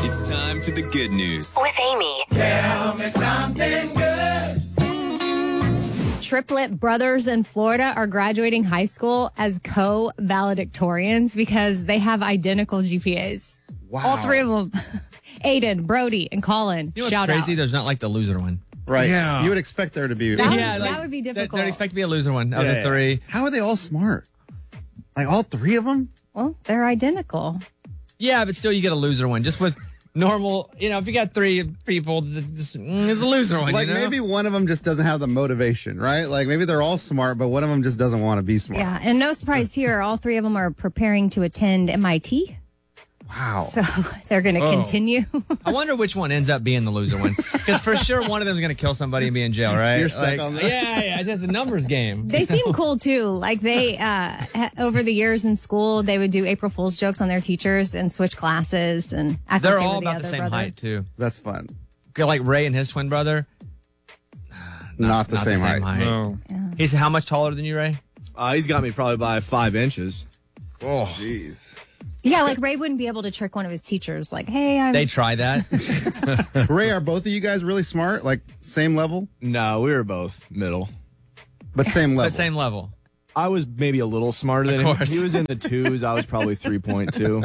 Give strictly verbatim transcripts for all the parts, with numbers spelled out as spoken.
It's time for the good news. With Amy. Tell me something good. Triplet brothers in Florida are graduating high school as co-valedictorians because they have identical G P As. Wow. All three of them. Aiden, Brody, and Colin. You know what's Shout crazy? out. There's not like the loser one. Right. Yeah. You would expect there to be. That would- yeah, that would be difficult. Don't expect to be a loser one of Yeah, the three. yeah. How are they all smart? Like all three of them? Well, they're identical. Yeah, but still, you get a loser one. Just with normal, you know, if you got three people, this is a loser one. Like you know? maybe one of them just doesn't have the motivation, right? Like maybe they're all smart, but one of them just doesn't want to be smart. Yeah, and no surprise here, all three of them are preparing to attend M I T. Wow. So they're going to Oh. continue. I wonder which one ends up being the loser one. Because for sure, one of them is going to kill somebody and be in jail, right? You're stuck Like, on that. Yeah, yeah, it's just a numbers game. They seem cool too. Like they, uh, ha- over the years in school, they would do April Fool's jokes on their teachers and switch classes and act They're like they all were the about other the same brother. height, too. That's fun. Like Ray and his twin brother. Not, the, Not same the same height. height. No. He's how much taller than you, Ray? Uh, he's got me probably by five inches. Oh, jeez. Yeah, like Ray wouldn't be able to trick one of his teachers. Like, hey, I'm. They try that. Ray, are both of you guys really smart? Like same level, No, we were both middle. but same level. But same level. I was maybe a little smarter than Of him. course. He was in the twos. I was probably three point two.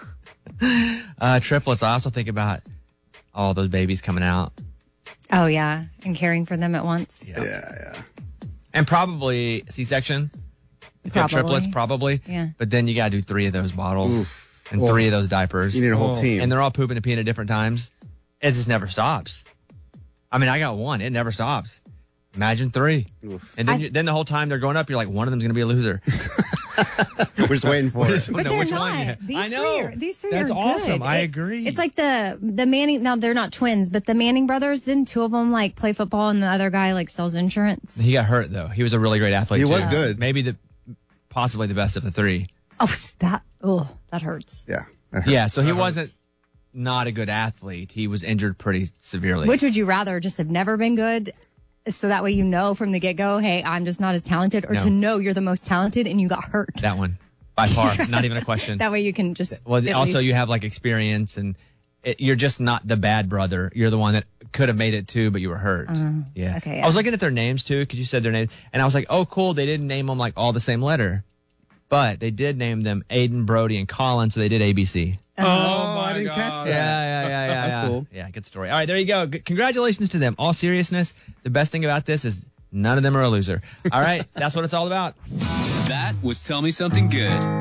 Uh, triplets. I also think about all those babies coming out. Oh yeah, and caring for them at once. Yeah, yeah. And probably C-section. If you have Probably. triplets, probably. Yeah. But then you got to do three of those bottles Oof. and Oh. three of those diapers. You need a whole Oh. team. And they're all pooping and peeing at different times. It just never stops. I mean, I got one. It never stops. Imagine three. Oof. And then, I- you, then the whole time they're growing up, you're like, one of them's going to be a loser. We're just waiting for it. But know they're which not. one yet. These I know. three are, these three That's are awesome. good. I It- agree. It's like the the Manning. Now they're not twins, but the Manning brothers. Didn't two of them like play football, and the other guy like sells insurance? He got hurt, though. He was a really great athlete, He too. was good. Maybe the possibly the best of the three. Oh, that oh, that hurts. Yeah. that hurts. Yeah, so he wasn't not a good athlete. He was injured pretty severely. Which would you rather just have never been good, so that way you know from the get go, hey, I'm just not as talented, or No. to know you're the most talented and you got hurt? That one, by far, not even a question. That way you can just. Well, at also least- you have like experience, and it, you're just not the bad brother. You're the one that could have made it too, but you were hurt. yeah. Uh, okay, I was yeah. looking at their names too, because you said their names, and I was like, oh, cool. They didn't name them like all the same letter, but they did name them Aiden, Brody, and Colin, so they did A B C. Oh, Oh, my I didn't God. catch that. Yeah, yeah, yeah, yeah. That's yeah. cool. Yeah, good story. All right, there you go. G- congratulations to them. All seriousness, the best thing about this is none of them are a loser. All right, that's what it's all about. That was Tell Me Something Good.